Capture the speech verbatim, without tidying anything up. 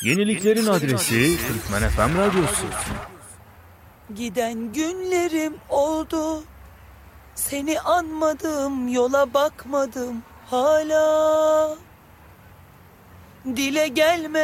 Yeniliklerin adresi Türkmen F M Radyosu. Giden günlerim oldu, seni anmadım, yola bakmadım hala. Dile gelme